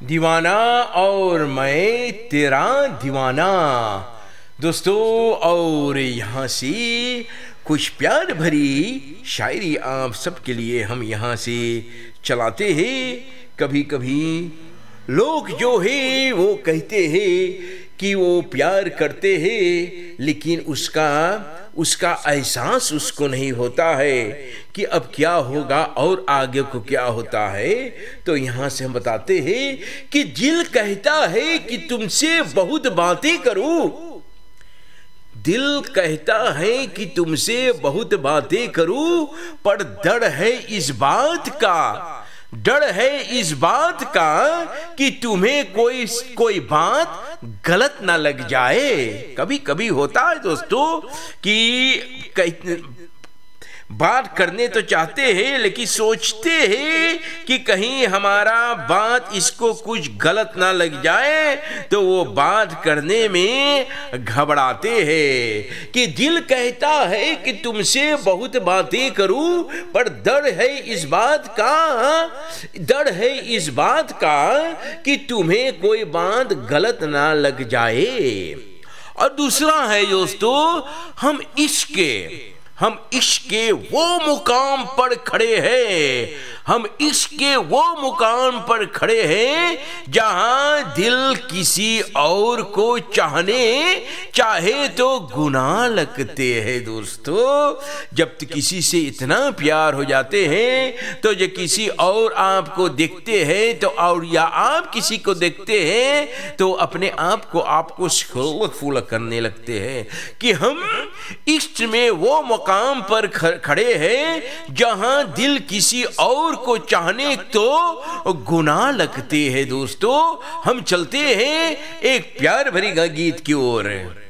दीवाना और मैं तेरा दीवाना। दोस्तों, और यहाँ से कुछ प्यार भरी शायरी आप सबके लिए हम यहाँ से चलाते हैं। कभी कभी लोग जो है वो कहते हैं कि वो प्यार करते हैं, लेकिन उसका एहसास उसको नहीं होता है कि अब क्या होगा और आगे को क्या होता है। तो यहाँ से हम बताते हैं कि दिल कहता है कि तुमसे बहुत बातें करूं, दिल कहता है कि तुमसे बहुत बातें करूं, पर डर है इस बात का, डर है इस बात का कि तुम्हें कोई बात गलत ना लग जाए। कभी कभी होता है दोस्तों कि बात करने तो चाहते हैं, लेकिन सोचते हैं कि कहीं हमारा बात इसको कुछ गलत ना लग जाए, तो वो बात करने में घबराते हैं। कि दिल कहता है कि तुमसे बहुत बातें करूं, पर डर है इस बात का, डर है इस बात का कि तुम्हें कोई बात गलत ना लग जाए। और दूसरा है दोस्तों, हम इश्क के वो मुकाम पर खड़े हैं, हम इश्क के वो मुकाम पर खड़े हैं जहां दिल किसी और को चाहे तो गुनाह लगते हैं। दोस्तों, जब किसी से इतना प्यार हो जाते हैं तो जब किसी और आपको देखते हैं तो, और या आप किसी को देखते हैं तो अपने आपको फूल करने लगते हैं कि हम इश्क में वो मुकाम पर खड़े हैं जहां दिल किसी और को चाहने तो गुनाह लगते हैं। दोस्तों, हम चलते हैं एक प्यार भरी गीत की ओर।